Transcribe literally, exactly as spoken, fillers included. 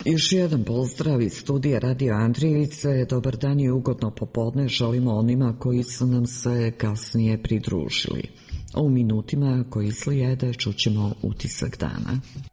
Još jedan pozdrav iz studija Radio Andrijevice. Dobar dan i ugodno popodne želimo onima koji su nam se kasnije pridružili. U minutima koji slijede čućemo utisak dana.